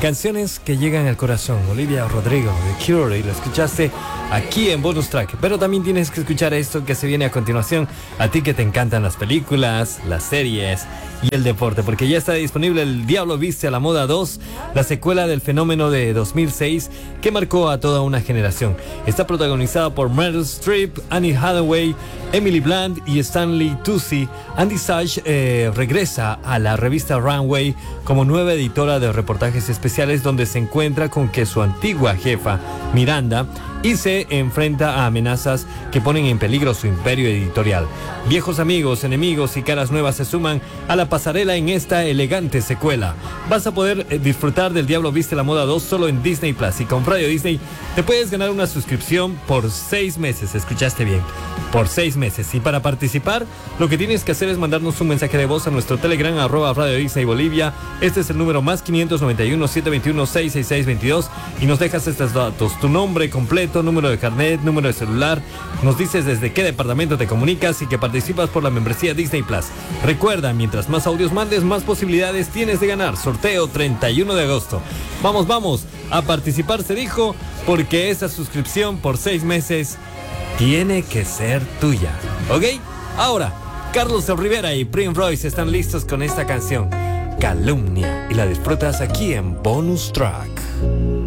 Canciones que llegan al corazón. Olivia Rodrigo de Cure, y lo escuchaste aquí en Bonus Track. Pero también tienes que escuchar esto que se viene a continuación. A ti que te encantan las películas, las series y el deporte, porque ya está disponible El Diablo Viste a la Moda 2, la secuela del fenómeno de 2006 que marcó a toda una generación. Está protagonizada por Meryl Streep, Anne Hathaway, Emily Blunt y Stanley Tucci. Andy Sachs regresa a la revista Runway como nueva editora de reportajes especiales, donde se encuentra con que su antigua jefa, Miranda, y se enfrenta a amenazas que ponen en peligro su imperio editorial. Viejos amigos, enemigos y caras nuevas se suman a la pasarela en esta elegante secuela. Vas a poder disfrutar del Diablo Viste la Moda 2 solo en Disney Plus, y con Radio Disney te puedes ganar una suscripción por 6 meses. Escuchaste bien, por 6 meses. Y para participar, lo que tienes que hacer es mandarnos un mensaje de voz a nuestro Telegram @Radio Disney Bolivia. Este es el número más 591 721 66622, y nos dejas estos datos: tu nombre completo, número de carnet, número de celular. Nos dices desde qué departamento te comunicas y que participas por la membresía Disney Plus. Recuerda, mientras más audios mandes, más posibilidades tienes de ganar. Sorteo 31 de agosto. Vamos a participar, se dijo, porque esa suscripción por 6 meses tiene que ser tuya, ¿ok? Ahora, Carlos de Rivera y Prince Royce están listos con esta canción, Calumnia, y la disfrutas aquí en Bonus Track.